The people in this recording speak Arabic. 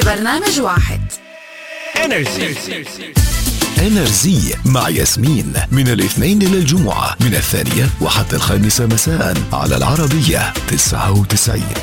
برنامج واحد. انرزي مع ياسمين من الاثنين إلى الجمعة من 2 وحتى 5 مساء على العربية 99.